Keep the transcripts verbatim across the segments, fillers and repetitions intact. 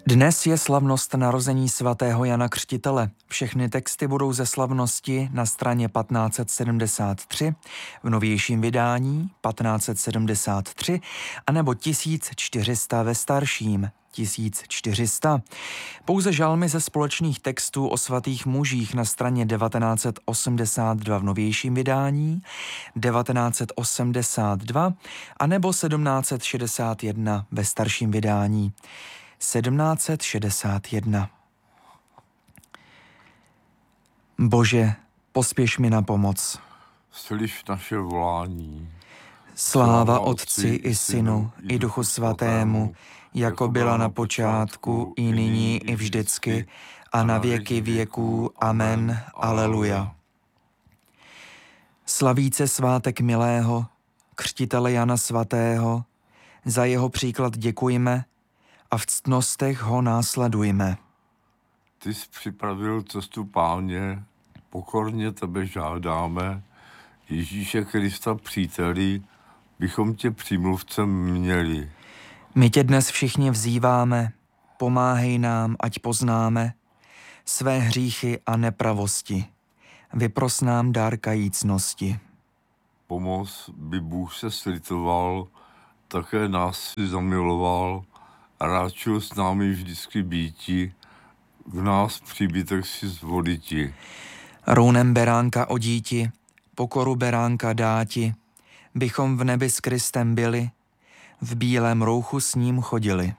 Dnes je slavnost narození svatého Jana Křtitele. Všechny texty budou ze slavnosti na straně patnáct set sedmdesát tři, v novějším vydání patnáct set sedmdesát tři, anebo tisíc čtyři sta ve starším, tisíc čtyři sta. Pouze žalmy ze společných textů o svatých mužích na straně devatenáct set osmdesát dva v novějším vydání, devatenáct set osmdesát dva, anebo sedmnáct set šedesát jedna ve starším vydání. sedmnáct set šedesát jedna. Bože, pospěš mi na pomoc. Slyš naše volání. Sláva Otci i Synu, i Duchu Svatému, jako byla na počátku, i nyní, i vždycky, a na věky věků. Amen. Aleluja. Slavíce svátek milého, křtitele Jana Svatého, za jeho příklad děkujme a v ctnostech ho následujme. Ty jsi připravil cestu Páně, pokorně tebe žádáme, Ježíše Krista příteli, bychom tě přímluvcem měli. My tě dnes všichni vzýváme, pomáhej nám, ať poznáme své hříchy a nepravosti. Vypros nám dár kajícnosti. Pomoz, by Bůh se slitoval, také nás si zamiloval, a ráčil s námi vždycky býti, v nás příbytek si zvoditi. Růnem beránka odíti, pokoru beránka dáti, bychom v nebi s Kristem byli, v bílém rouchu s ním chodili.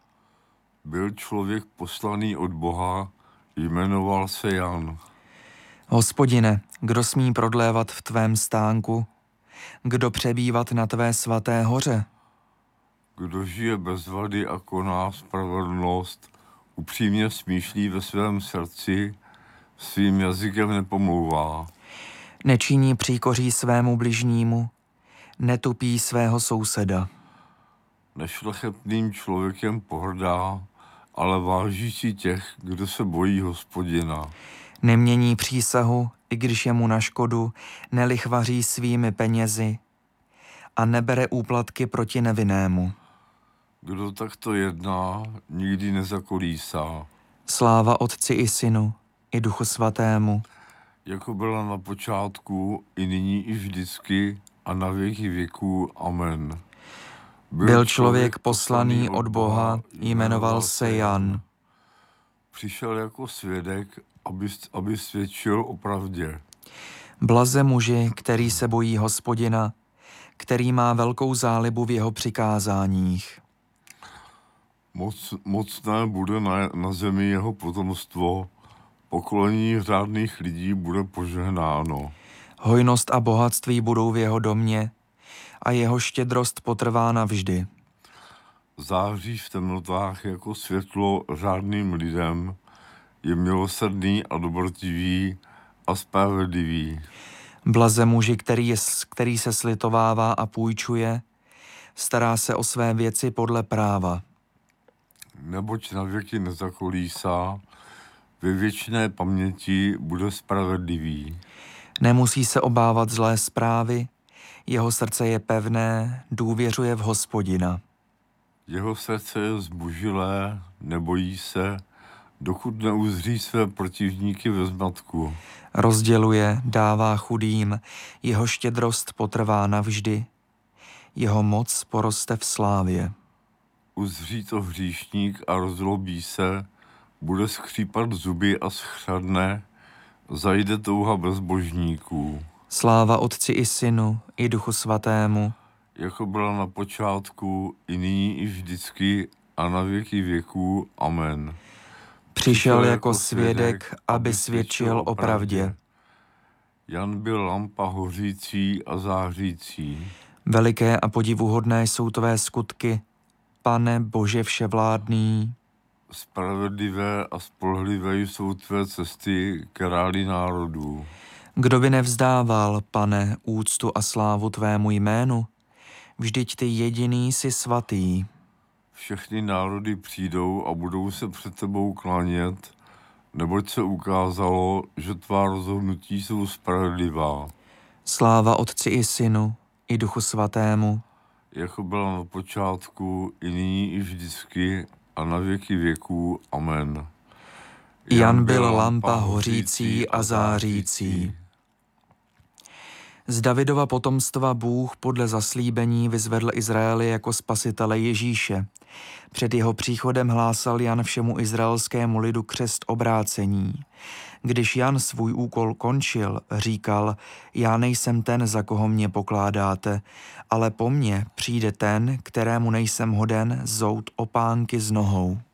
Byl člověk poslaný od Boha, jmenoval se Jan. Hospodine, kdo smí prodlévat v tvém stánku, kdo přebývat na tvé svaté hoře? Kdo žije bez vady a koná spravedlnost, upřímně smýšlí ve svém srdci, svým jazykem nepomlouvá. Nečiní příkoří svému bližnímu, netupí svého souseda. Nešlechetným člověkem pohrdá, ale váží si těch, kdo se bojí Hospodina. Nemění přísahu, i když je mu na škodu, nelichvaří svými penězi a nebere úplatky proti nevinnému. Kdo takto jedná, nikdy nezakolísá. Sláva Otci i Synu, i Duchu Svatému. Jako byla na počátku, i nyní, i vždycky, a na věky věků. Amen. Byl, Byl člověk poslaný od Boha, jmenoval se Jan. Přišel jako svědek, aby, aby svědčil o pravdě. Blaze muži, který se bojí Hospodina, který má velkou zálibu v jeho přikázáních. Moc, mocné bude na, na zemi jeho potomstvo, pokolení řádných lidí bude požehnáno. Hojnost a bohatství budou v jeho domě a jeho štědrost potrvá navždy. Září v temnotách jako světlo řádným lidem, je milosrdný a dobrotivý a spravedlivý. Blaze muži, který, je, který se slitovává a půjčuje, stará se o své věci podle práva. Neboť na věky nezakolísá, ve věčné paměti bude spravedlivý. Nemusí se obávat zlé zprávy, jeho srdce je pevné, důvěřuje v Hospodina. Jeho srdce je zbužilé, nebojí se, dokud neuzří své protivníky ve zmatku. Rozděluje, dává chudým, jeho štědrost potrvá navždy, jeho moc poroste v slávě. Uzří to hříšník a rozlobí se, bude skřípat zuby a schřadne, zajde touha bezbožníků. Sláva Otci i Synu, i Duchu Svatému. Jako byla na počátku, i nyní, i vždycky, a na věky věků. Amen. Přišel jako svědek, aby svědčil o pravdě. Jan byl lampa hořící a zářící. Veliké a podivuhodné jsou tvé skutky, Pane Bože vševládný. Spravedlivé a spolehlivé jsou tvé cesty, králi národů. Kdo by nevzdával, Pane, úctu a slávu tvému jménu? Vždyť ty jediný jsi svatý. Všechny národy přijdou a budou se před tebou klanět, neboť se ukázalo, že tvá rozhodnutí jsou spravedlivá. Sláva Otci i Synu, i Duchu Svatému. jako byla na počátku, i nyní, i vždycky, a na věky věků. Amen. Jan byl lampa hořící a zářící. Z Davidova potomstva Bůh podle zaslíbení vyzvedl Izraeli jako spasitele Ježíše. Před jeho příchodem hlásal Jan všemu izraelskému lidu křest obrácení. Když Jan svůj úkol končil, říkal: Já nejsem ten, za koho mě pokládáte, ale po mně přijde ten, kterému nejsem hoden zout opánky z nohou.